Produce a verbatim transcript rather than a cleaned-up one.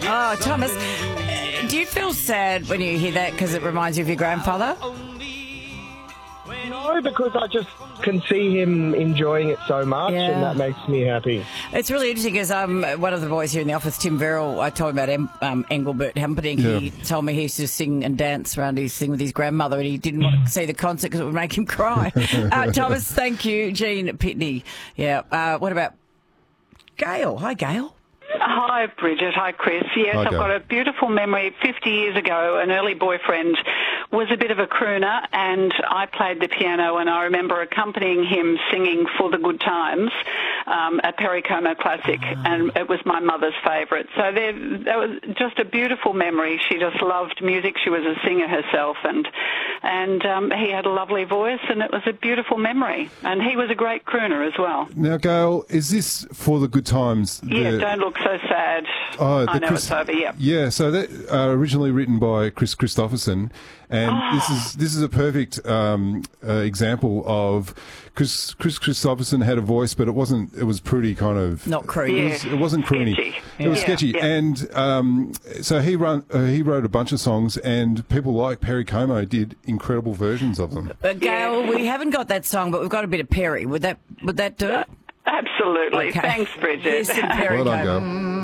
Oh, Thomas, do you feel sad when you hear that because it reminds you of your grandfather? No, because I just can see him enjoying it so much, Yeah. and that makes me happy. It's really interesting because um, one of the boys here in the office, Tim Verrill, I told him about em, um, Engelbert Humperdinck. Yeah. He told me he used to sing and dance around his thing with his grandmother, and he didn't want to see the concert because it would make him cry. uh, Thomas, thank you. Jean Pitney. Yeah. Uh, what about Gail? Hi, Gail. Hi, Bridget. Hi, Chris. Yes, Hi, I've Gail. got a beautiful memory. fifty years ago, an early boyfriend was a bit of a crooner, and I played the piano, and I remember accompanying him singing For the Good Times, um, a Perry Como classic, and it was my mother's favourite. So there, that was just a beautiful memory. She just loved music. She was a singer herself, and and um, he had a lovely voice, and it was a beautiful memory. And he was a great crooner as well. Now, Gail, is this For the Good Times? Yeah, the- don't look so sad. Oh, I the know Chris- it's over, yeah. Yeah, so that uh, originally written by Chris Christopherson, and Oh. this is this is a perfect um, uh, example of Chris Chris Christopherson had a voice, but it wasn't. It was pretty kind of Not croony. It, Yeah. was, it wasn't croony. Sketchy. It was Yeah, sketchy, yeah. and um, so he run uh, he wrote a bunch of songs, and people like Perry Como did incredible versions of them. Uh, Gail, we haven't got that song, but we've got a bit of Perry. Would that would that do it? Absolutely. Okay. Thanks, Bridget. Here's some Perry Well done, Como. Gail.